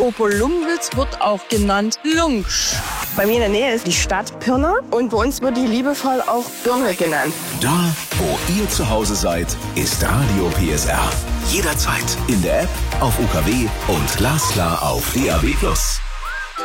Oberlumbitz wird auch genannt Lungsch. Bei mir in der Nähe ist die Stadt Pirna und bei uns wird die liebevoll auch Birne genannt. Da, wo ihr zu Hause seid, ist Radio PSR. Jederzeit in der App, auf UKW und glasklar auf DAB+.